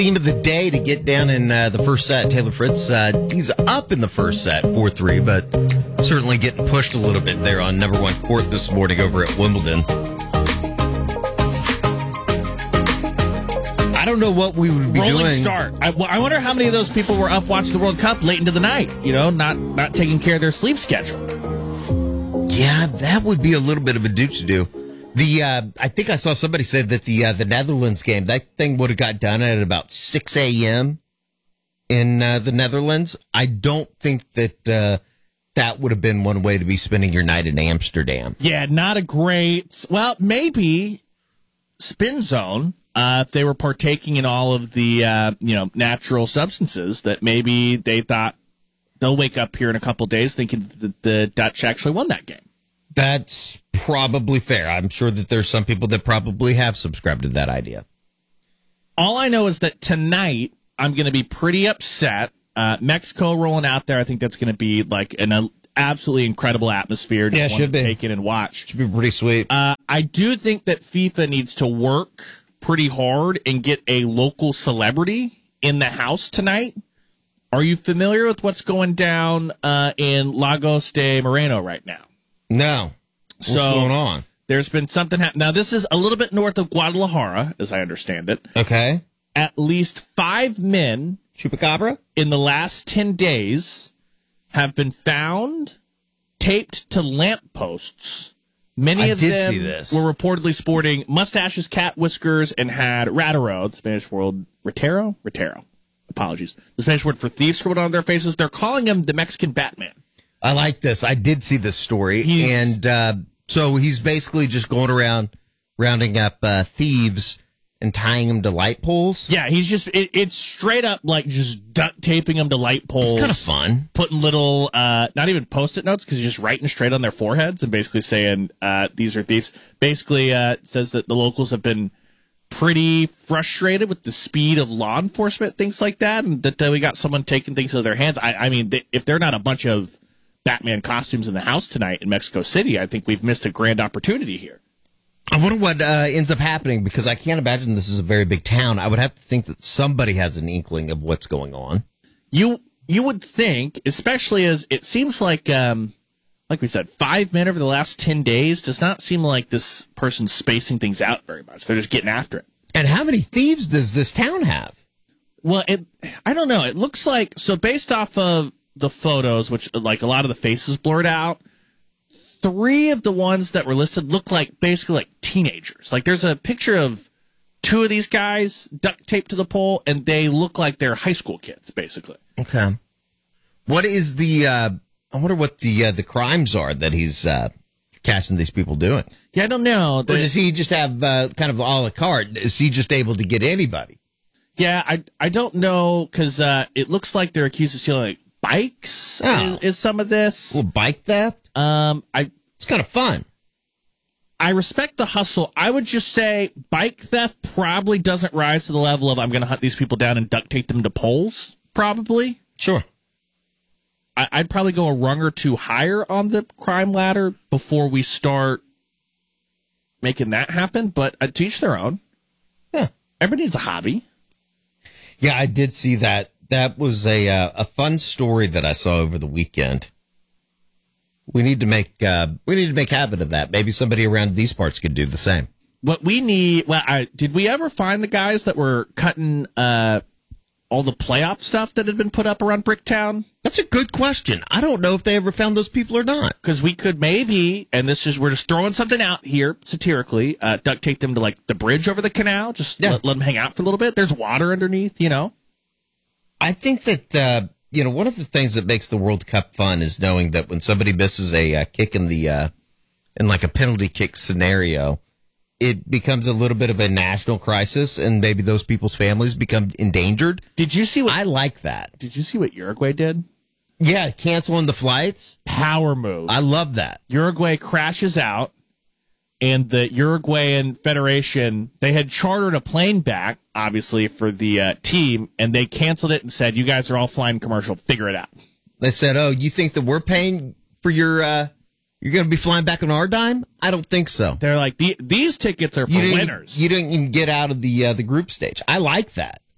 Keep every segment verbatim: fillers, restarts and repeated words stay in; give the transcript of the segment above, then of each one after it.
Theme of the day to get down in uh, the first set. Taylor Fritz, uh, he's up in the first set, four three, but certainly getting pushed a little bit there on number one court this morning over at Wimbledon. I don't know what we would be Rolling doing. start. I, I wonder how many of those people were up watching the World Cup late into the night, you know, not, not taking care of their sleep schedule. Yeah, that would be a little bit of a dooch to do. The uh, I think I saw somebody say that the uh, the Netherlands game, that thing would have got done at about six a.m. in uh, the Netherlands. I don't think that uh, that would have been one way to be spending your night in Amsterdam. Yeah, not a great, well, maybe Spin Zone, uh, if they were partaking in all of the, uh, you know, natural substances, that maybe they thought they'll wake up here in a couple days thinking that the Dutch actually won that game. That's probably fair. I'm sure that there's some people that probably have subscribed to that idea. All I know is that tonight I'm going to be pretty upset. Uh, Mexico rolling out there. I think that's going to be like an uh, absolutely incredible atmosphere. Just Yeah, want should to be. take it and watch. Should be pretty sweet. Uh, I do think that FIFA needs to work pretty hard and get a local celebrity in the house tonight. Are you familiar with what's going down uh, in Lagos de Moreno right now? No. What's so, going on? There's been something happen. Now, this is a little bit north of Guadalajara, as I understand it. Okay. At least five men Chupacabra? in the last ten days have been found taped to lampposts. Many I of did them see this. were reportedly sporting mustaches, cat whiskers, and had ratero, the Spanish word ratero? Ratero. Apologies. The Spanish word for thieves scribbled on their faces. They're calling him the Mexican Batman. I like this. I did see this story. He's- and uh, so he's basically just going around rounding up uh, thieves and tying them to light poles. Yeah, he's just, it, it's straight up like just duct taping them to light poles. It's kind of fun. Putting little, uh, not even post-it notes, because he's just writing straight on their foreheads and basically saying, uh, these are thieves. Basically, uh, it says that the locals have been pretty frustrated with the speed of law enforcement, things like that, and that uh, we got someone taking things out of their hands. I, I mean, they, if they're not a bunch of Batman costumes in the house tonight in Mexico City, I think we've missed a grand opportunity here. I wonder what uh, ends up happening, because I can't imagine this is a very big town. I would have to think that somebody has an inkling of what's going on. You you would think, especially as it seems like, um, like we said, five men over the last ten days does not seem like this person's spacing things out very much. They're just getting after it. And how many thieves does this town have? Well, it I don't know. It looks like, so based off of the photos, which like a lot of the faces blurred out, three of the ones that were listed look like basically like teenagers. Like there's a picture of two of these guys duct taped to the pole, and they look like they're high school kids, basically. Okay. What is the, uh, I wonder what the uh, the crimes are that he's uh, catching these people doing. Yeah, I don't know. Or does he just have uh, kind of a la carte? Is he just able to get anybody? Yeah, I I don't know, because uh, it looks like they're accused of stealing like, bikes. Oh. Is, is some of this? A little bike theft? Um, I It's kind of fun. I respect the hustle. I would just say bike theft probably doesn't rise to the level of I'm going to hunt these people down and duct tape them to poles. Probably. Sure. I, I'd probably go a rung or two higher on the crime ladder before we start making that happen. But uh, to each their own. Yeah. Everybody needs a hobby. Yeah, I did see that. That was a uh, a fun story that I saw over the weekend. We need to make uh, we need to make habit of that. Maybe somebody around these parts could do the same. What we need, well, I, did we ever find the guys that were cutting uh, all the playoff stuff that had been put up around Bricktown? That's a good question. I don't know if they ever found those people or not. Because we could maybe, and this is, we're just throwing something out here satirically, uh, duct tape them to like the bridge over the canal, just Yeah. let, let them hang out for a little bit. There's water underneath, you know. I think that, uh, you know, one of the things that makes the World Cup fun is knowing that when somebody misses a uh, kick in the, uh, in like a penalty kick scenario, it becomes a little bit of a national crisis, and maybe those people's families become endangered. Did you see what I like that. Did you see what Uruguay did? Yeah, canceling the flights. Power move. I love that. Uruguay crashes out, and the Uruguayan Federation, they had chartered a plane back, obviously, for the uh, team, and they canceled it and said, you guys are all flying commercial. Figure it out. They said, oh, you think that we're paying for your, uh, you're going to be flying back on our dime? I don't think so. They're like, the, these tickets are for You didn't, winners. you didn't even get out of the uh, the group stage. I like that.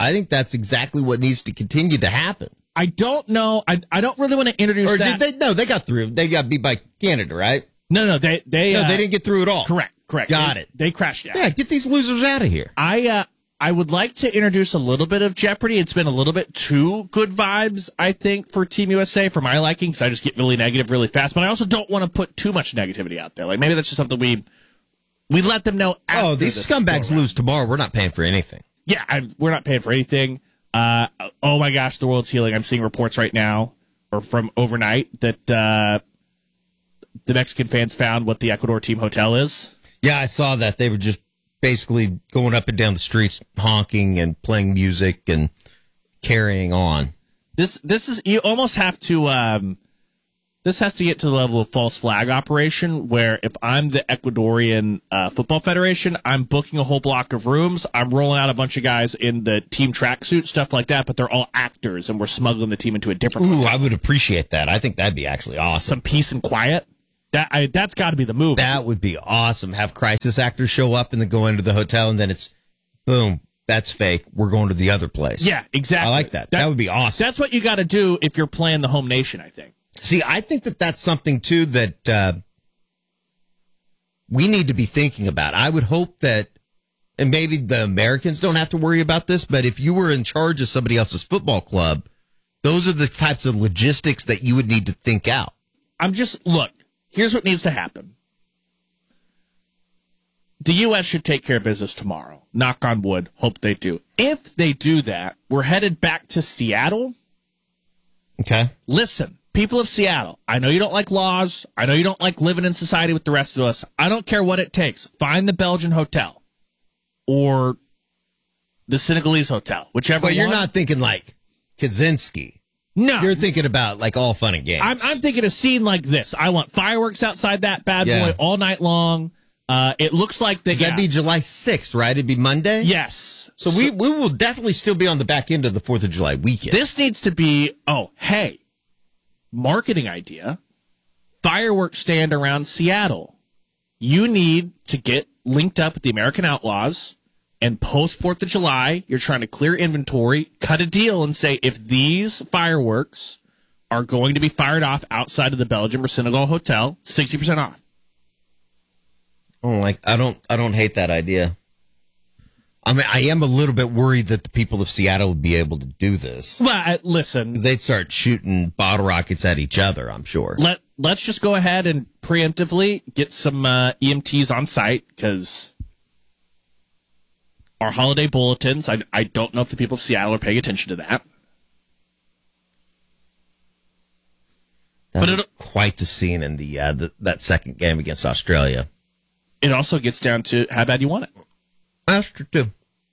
I think that's exactly what needs to continue to happen. I don't know. I I don't really want to introduce Or that. did they? No, they got through. They got beat by Canada, right? No, no, they they No, uh, they didn't get through at all. Correct, correct. Got They- it. They crashed out. Yeah, get these losers out of here. I uh, I would like to introduce a little bit of Jeopardy. It's been a little bit too good vibes, I think, for Team U S A for my liking, because I just get really negative really fast. But I also don't want to put too much negativity out there. Like maybe that's just something we we let them know. After Oh, these this scumbags go-round. lose tomorrow. We're not paying for anything. Yeah, I, we're not paying for anything. Uh, oh my gosh, the world's healing. I'm seeing reports right now, or from overnight, that uh, the Mexican fans found what the Ecuador team hotel is. Yeah, I saw that. They were just basically going up and down the streets, honking and playing music and carrying on. This this is you almost have to. Um, this has to get to the level of false flag operation, where if I'm the Ecuadorian uh, Football Federation, I'm booking a whole block of rooms. I'm rolling out a bunch of guys in the team tracksuit, stuff like that, but they're all actors, and we're smuggling the team into a different. Ooh, hotel. I would appreciate that. I think that'd be actually awesome. Some peace and quiet. That I, that's got to be the move. That would be awesome. Have crisis actors show up and then go into the hotel, and then it's boom. That's fake. We're going to the other place. Yeah, exactly. I like that. That, that would be awesome. That's what you got to do if you're playing the home nation, I think. See, I think that that's something, too, that uh, we need to be thinking about. I would hope that, and maybe the Americans don't have to worry about this, but if you were in charge of somebody else's football club, those are the types of logistics that you would need to think out. I'm just, look, here's what needs to happen. The U S should take care of business tomorrow. Knock on wood. Hope they do. If they do that, we're headed back to Seattle. Okay. Listen, people of Seattle, I know you don't like laws. I know you don't like living in society with the rest of us. I don't care what it takes. Find the Belgian hotel or the Senegalese hotel, whichever But you're one. not thinking like Kaczynski. No. You're thinking about like all fun and games. I'm, I'm thinking a scene like this. I want fireworks outside that bad Yeah. boy all night long. Uh, it looks like the, That'd yeah. be July sixth, right? It'd be Monday? Yes. So, we, we will definitely still be on the back end of the fourth of July weekend. This needs to be, oh, hey, marketing idea, fireworks stand around Seattle. You need to get linked up with the American Outlaws, and post fourth of July, you're trying to clear inventory, cut a deal and say, if these fireworks are going to be fired off outside of the Belgium or Senegal hotel, sixty percent off. I don't like. I don't. I don't hate that idea. I mean, I am a little bit worried that the people of Seattle would be able to do this. Well, uh, listen, They'd start shooting bottle rockets at each other, I'm sure. let let's just go ahead and preemptively get some uh, E M Ts on site, because our holiday bulletins, I, I don't know if the people of Seattle are paying attention to that. That but was it quite the scene in the, uh, the that second game against Australia. it also gets down to how bad you want it. That's true, too.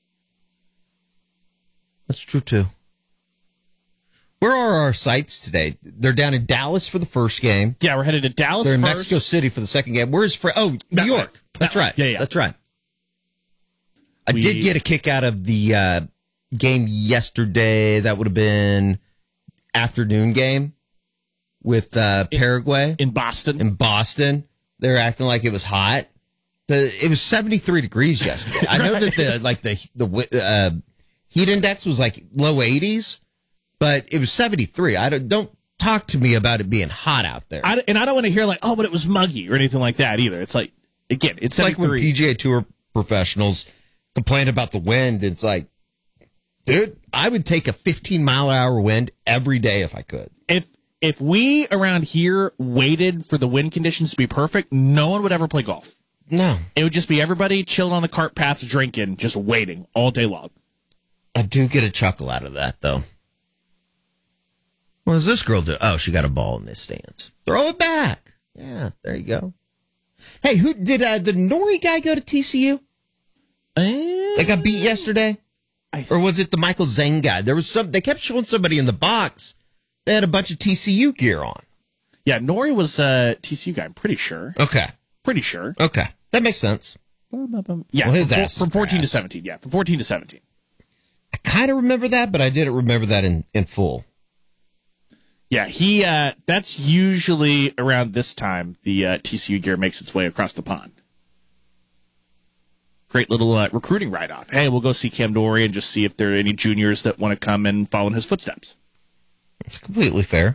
That's true, too. Where are our sites today? They're down in Dallas for the first game. Yeah, we're headed to Dallas They're in first. Mexico City for the second game. Where's Fre- Oh, New That York. way. That's That way. right. Yeah, yeah. That's right. I We- did get a kick out of the uh, game yesterday. That would have been afternoon game with uh, Paraguay in Boston. in Boston. They're acting like it was hot. The it was seventy-three degrees yesterday. I know that the like the the uh, heat index was like low eighties, but it was seventy-three. I don't don't talk to me about it being hot out there. I, and I don't want to hear like, oh, but it was muggy or anything like that either. It's like, again, it's, It's like when seventy-three. P G A Tour professionals complain about the wind. It's like, dude, I would take a fifteen mile an hour wind every day if I could. If if we around here waited for the wind conditions to be perfect, no one would ever play golf. No, It would just be everybody chilling on the cart paths, drinking, just waiting all day long. I do get a chuckle out of that though. What does this girl do? Oh, she got a ball in this stance. Throw it back. Yeah, there you go. Hey, who did uh, the Nori guy go to T C U? They got beat yesterday, I- or was it the Michael Zeng guy? There was some. They kept showing somebody in the box. They had a bunch of T C U gear on. Yeah, Nori was a T C U guy, I'm pretty sure. Okay, Pretty sure. okay, that makes sense. Yeah, Well, his from, ass is from fourteen to grass. seventeen. Yeah, from fourteen to seventeen. I kind of remember that, but I didn't remember that in, in full. Yeah, he. Uh, that's usually around this time the uh, T C U gear makes its way across the pond. Great little uh, recruiting write-off. Hey, we'll go see Cam Dory and just see if there are any juniors that want to come and follow in his footsteps. It's completely fair.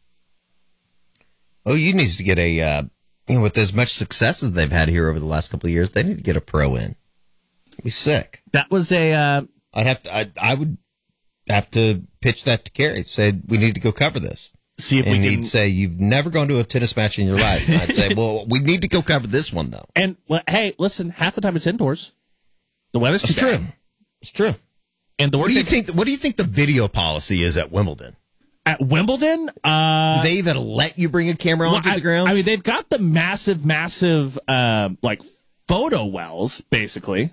O U needs to get a, uh, you know, with as much success as they've had here over the last couple of years, they need to get a pro in. It'd be sick. That was a... Uh, I'd have to, I, I would have to pitch that to Kerry. Say, we need to go cover this. See if and we can... he'd say, you've never gone to a tennis match in your life. And I'd say, well, we need to go cover this one, though. And, well, hey, listen, half the time it's indoors. The weather's too It's true. bad. It's true. And the What do you they, think? What do you think the video policy is at Wimbledon? At Wimbledon? Uh, do they even let you bring a camera well, onto I, the ground? I mean, they've got the massive, massive, uh, like, photo wells, basically.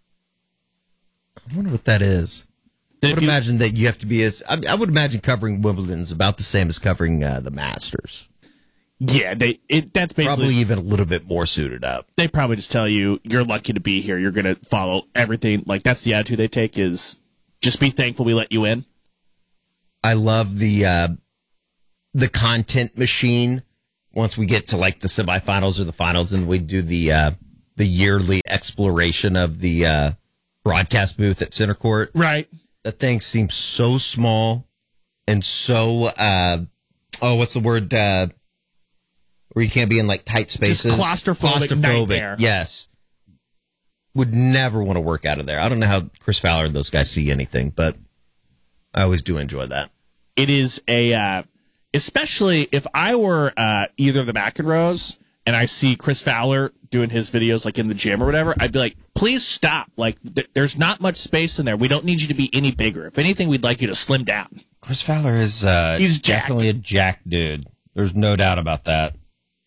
I wonder what that is. I would you, imagine that you have to be as. I, I would imagine covering Wimbledon is about the same as covering uh, the Masters. Yeah, they. It, that's basically Probably even a little bit more suited up. They probably just tell you you're lucky to be here. You're going to follow everything. Like that's the attitude they take is just be thankful we let you in. I love the uh, the content machine. Once we get to like the semifinals or the finals, and we do the uh, the yearly exploration of the uh, broadcast booth at Center Court. Right. That thing seems so small and so, uh, oh, what's the word? Uh, where you can't be in like tight spaces. Just claustrophobic, nightmare. Yes. Would never want to work out of there. I don't know how Chris Fowler and those guys see anything, but I always do enjoy that. It is a, uh, especially if I were uh, either of the McEnroes and I see Chris Fowler doing his videos like in the gym or whatever, I'd be like, please stop. Like, th- there's not much space in there. We don't need you to be any bigger. If anything, we'd like you to slim down. Chris Fowler is uh, He's definitely jacked. a jacked dude. There's no doubt about that.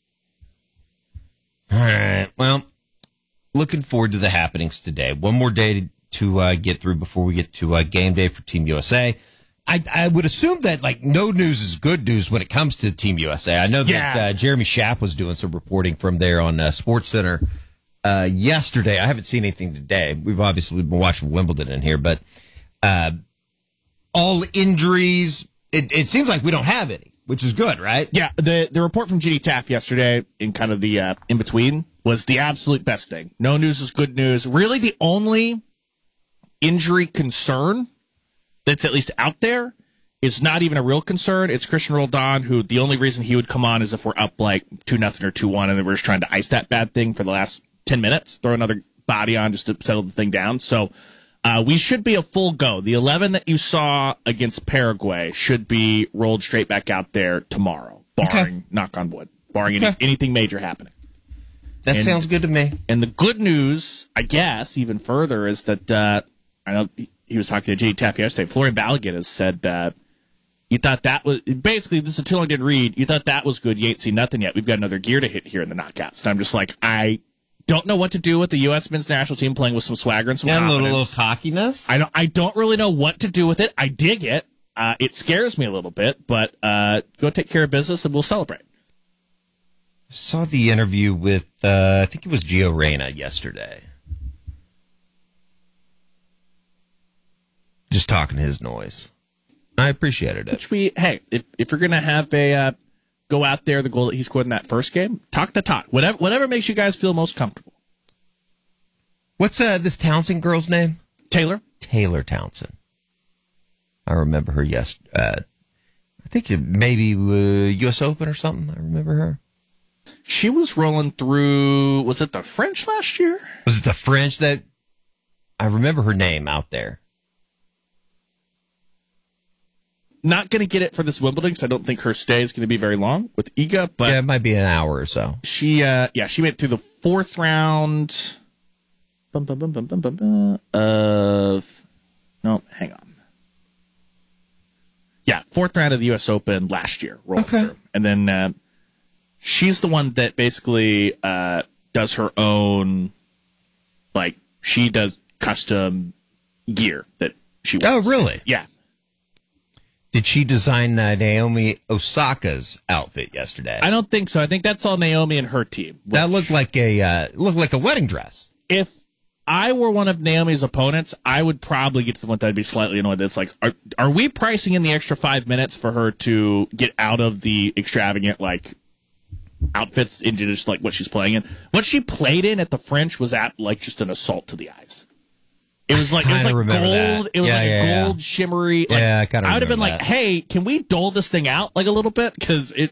All right. Well, looking forward to the happenings today. One more day to, to uh, get through before we get to uh, game day for Team U S A. I, I would assume that like no news is good news when it comes to Team U S A. I know that Yeah. uh, Jeremy Schaap was doing some reporting from there on uh, SportsCenter uh, yesterday. I haven't seen anything today. We've obviously been watching Wimbledon in here, but uh, all injuries. It, it seems like we don't have any, which is good, right? Yeah, the the report from Ginny Taff yesterday, in kind of the uh, in between, was the absolute best thing. No news is good news. Really, the only injury concern that's at least out there is not even a real concern. It's Christian Roldan, who the only reason he would come on is if we're up like two nothing or two one, and then we're just trying to ice that bad thing for the last ten minutes, throw another body on just to settle the thing down. So uh, we should be a full go. The eleven that you saw against Paraguay should be rolled straight back out there tomorrow, barring, Okay. knock on wood, barring Okay. any, anything major happening. That And- sounds good to me. And the good news, I guess, even further, is that uh, I know he, he was talking to J. Taff yesterday. Florian Balogun has said that you thought that was basically this is too long didn't read. You thought that was good. You ain't seen nothing yet. We've got another gear to hit here in the knockouts. And I'm just like, I don't know what to do with the U S men's national team playing with some swagger and some Yeah, a confidence. little, little cockiness. I don't. I don't really know what to do with it. I dig it. Uh, it scares me a little bit, but uh, go take care of business and we'll celebrate. Saw the interview with, uh, I think it was Gio Reyna yesterday. Just talking his noise. I appreciated it. Which we, hey, if, if you're going to have a uh, go out there, the goal that he scored in that first game, talk the talk. Whatever, whatever makes you guys feel most comfortable. What's uh, this Townsend girl's name? Taylor? Taylor Townsend. I remember her, yes. Uh, I think it maybe uh, U S Open or something. I remember her. She was rolling through, was it the French last year? Was it the French that... I remember her name out there. Not going to get it for this Wimbledon because I don't think her stay is going to be very long with Iga, but Yeah, it might be an hour or so. she, uh, yeah, she made it through the fourth round bum, bum, bum, bum, bum, bum, bum, of, no, hang on. Yeah, fourth round of the U S Open last year, rolling Okay. through. And then uh, she's the one that basically uh, does her own, like, she does custom gear that she wears. Oh, really? Yeah. Did she design uh, Naomi Osaka's outfit yesterday? I don't think so. I think that's all Naomi and her team. that which- looked like a uh, looked like a wedding dress. If I were one of Naomi's opponents, I would probably get to the one that'd be slightly annoyed. It's like, are are we pricing in the extra five minutes for her to get out of the extravagant, like, outfits into just like what she's playing in. What she played in at the French was at like just an assault to the eyes. It was like it was like gold. That. It was yeah, like yeah, a gold yeah. shimmery. Like, yeah, I kind of. I would have been that. like, "Hey, can we dull this thing out like a little bit?" Because it,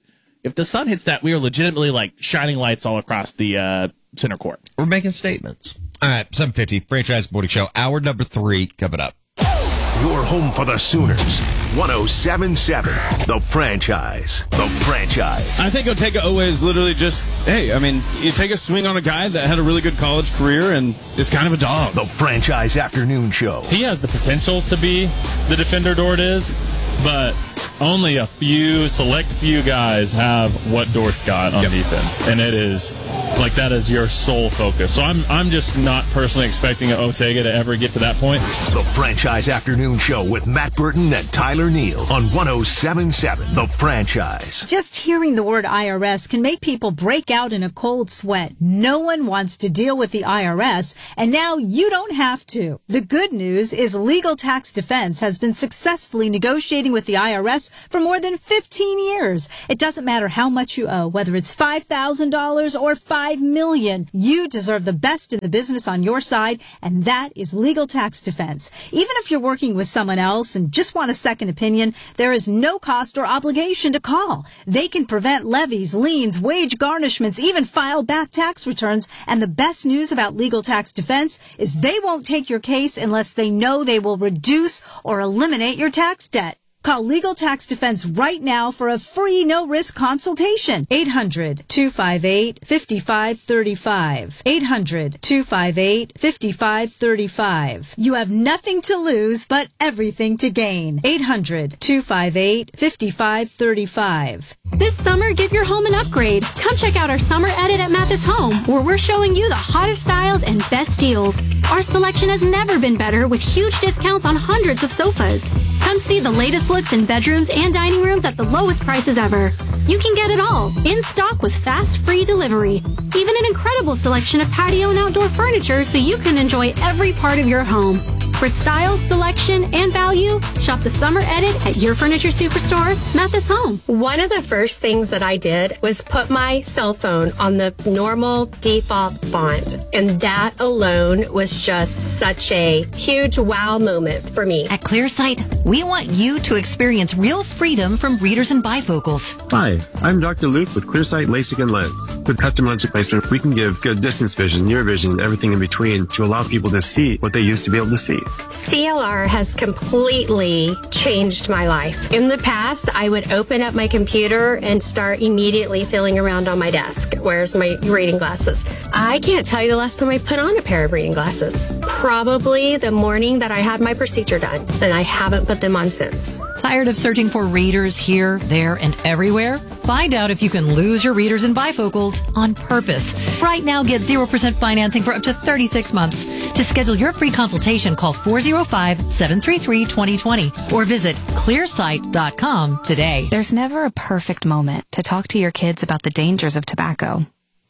if the sun hits that, we are legitimately like shining lights all across the uh, center court. We're making statements. All right, seven fifty Franchise Morning Show, hour number three coming up. Your home for the Sooners. one oh seven point seven The Franchise. The Franchise. I think Otega is literally just, hey, I mean, you take a swing on a guy that had a really good college career and is kind of a dog. The Franchise Afternoon Show. He has the potential to be the defender Dort is, but only a few, select few guys have what Dort's got on yep. defense. And it is, like, that is your sole focus. So I'm I'm just not personally expecting Otega to ever get to that point. The Franchise Afternoon Show with Matt Burton and Tyler Neal on one oh seven point seven The Franchise. Just hearing the word I R S can make people break out in a cold sweat. No one wants to deal with the I R S, and now you don't have to. The good news is Legal Tax Defense has been successfully negotiating with the I R S for more than fifteen years. It doesn't matter how much you owe, whether it's five thousand dollars or five million dollars. You deserve the best in the business on your side, and that is Legal Tax Defense. Even if you're working with someone else and just want a second opinion, there is no cost or obligation to call. They can prevent levies, liens, wage garnishments, even file back tax returns. And the best news about Legal Tax Defense is they won't take your case unless they know they will reduce or eliminate your tax debt. Call Legal Tax Defense right now for a free no-risk consultation. eight hundred, two five eight, five five three five. eight hundred, two five eight, five five three five. You have nothing to lose, but everything to gain. eight hundred, two five eight, five five three five. This summer, give your home an upgrade. Come check out our summer edit at Mathis Home, where we're showing you the hottest styles and best deals. Our selection has never been better, with huge discounts on hundreds of sofas. Come see the latest looks in bedrooms and dining rooms at the lowest prices ever. You can get it all, in stock with fast, free delivery. Even an incredible selection of patio and outdoor furniture so you can enjoy every part of your home. For style, selection, and value, shop the summer edit at your furniture superstore, Mathis Home. One of the first things that I did was put my cell phone on the normal default font, and that alone was just such a huge wow moment for me. At ClearSight, we want you to experience real freedom from readers and bifocals. Hi, I'm Doctor Luke with ClearSight LASIK and Lens. With custom lens replacement, we can give good distance vision, near vision, and everything in between to allow people to see what they used to be able to see. C L R has completely changed my life. In the past, I would open up my computer and start immediately feeling around on my desk. Where's my reading glasses? I can't tell you the last time I put on a pair of reading glasses. Probably the morning that I had my procedure done, and I haven't put them on since. Tired of searching for readers here, there, and everywhere? Find out if you can lose your readers and bifocals on purpose. Right now, get zero percent financing for up to thirty-six months. To schedule your free consultation, call four oh five, seven three three, two oh two oh or visit clear sight dot com today. There's never a perfect moment to talk to your kids about the dangers of tobacco.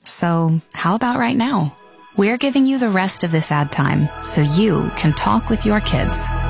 So how about right now? We're giving you the rest of this ad time so you can talk with your kids.